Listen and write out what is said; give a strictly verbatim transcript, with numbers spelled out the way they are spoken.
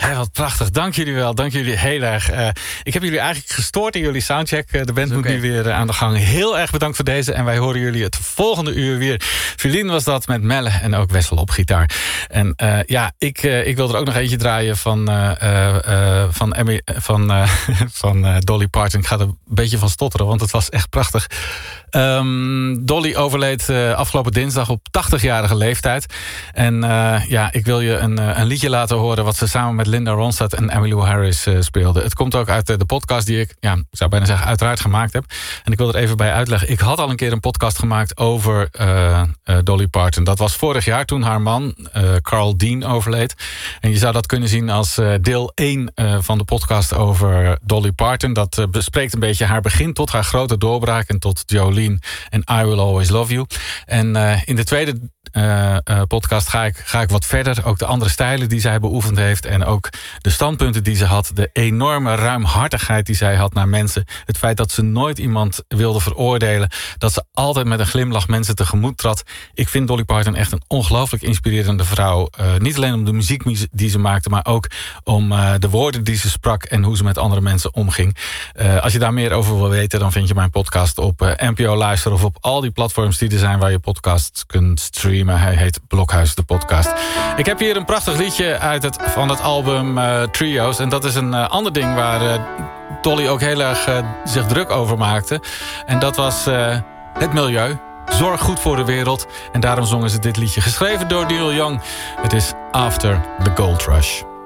Hey, wat prachtig. Dank jullie wel. Dank jullie heel erg. Uh, ik heb jullie eigenlijk gestoord in jullie soundcheck. Uh, de band moet okay. nu weer uh, aan de gang. Heel erg bedankt voor deze. En wij horen jullie het volgende uur weer. Feline was dat met Melle en ook Wessel op gitaar. En uh, ja, ik, uh, ik wil er ook nog eentje draaien van, uh, uh, van, Emmy, van, uh, van uh, Dolly Parton. Ik ga er een beetje van stotteren, want het was echt prachtig. Um, Dolly overleed uh, afgelopen dinsdag op tachtigjarige leeftijd. En uh, ja, ik wil je een, uh, een liedje laten horen wat ze samen met Linda Ronstadt en Emmylou Harris uh, speelden. Het komt ook uit uh, de podcast die ik, ja, ik zou bijna zeggen, uiteraard gemaakt heb. En ik wil er even bij uitleggen. Ik had al een keer een podcast gemaakt over uh, uh, Dolly Parton. Dat was vorig jaar toen haar man, uh, Carl Dean, overleed. En je zou dat kunnen zien als uh, deel één uh, van de podcast over Dolly Parton. Dat uh, bespreekt een beetje haar begin tot haar grote doorbraak en tot Jolene en I Will Always Love You. En uh, in de tweede uh, uh, podcast ga ik, ga ik wat verder. Ook de andere stijlen die zij beoefend heeft. En ook de standpunten die ze had. De enorme ruimhartigheid die zij had naar mensen. Het feit dat ze nooit iemand wilde veroordelen. Dat ze altijd met een glimlach mensen tegemoet trad. Ik vind Dolly Parton echt een ongelooflijk inspirerende vrouw. Uh, niet alleen om de muziek die ze maakte. Maar ook om uh, de woorden die ze sprak. En hoe ze met andere mensen omging. Uh, als je daar meer over wil weten. Dan vind je mijn podcast op uh, N P O Luister. Of op al die platforms die er zijn waar je podcasts kunt streamen. Hij heet Blokhuis de podcast. Ik heb hier een prachtig liedje uit het, van het album uh, Trio's. En dat is een uh, ander ding waar uh, Dolly ook heel erg uh, zich druk over maakte. En dat was uh, het milieu. Zorg goed voor de wereld. En daarom zongen ze dit liedje. Geschreven door Neil Young. Het is After the Gold Rush.